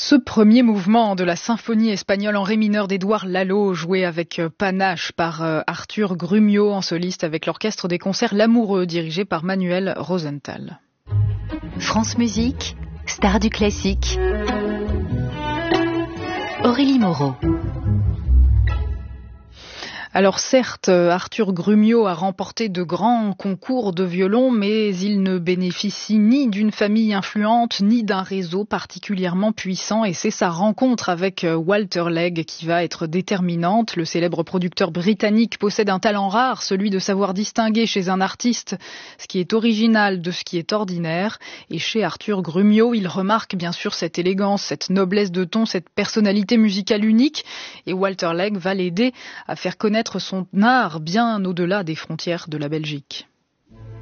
Ce premier mouvement de la symphonie espagnole en ré mineur d'Édouard Lalo, joué avec panache par Arthur Grumio en soliste avec l'orchestre des concerts L'Amoureux, dirigé par Manuel Rosenthal. France Musique, star du classique. Aurélie Moreau. Alors certes, Arthur Grumio a remporté de grands concours de violon, mais il ne bénéficie ni d'une famille influente, ni d'un réseau particulièrement puissant, et c'est sa rencontre avec Walter Legg qui va être déterminante. Le célèbre producteur britannique possède un talent rare, celui de savoir distinguer chez un artiste ce qui est original de ce qui est ordinaire, et chez Arthur Grumio, il remarque bien sûr cette élégance, cette noblesse de ton, cette personnalité musicale unique, et Walter Legg va l'aider à faire connaître son art bien au-delà des frontières de la Belgique.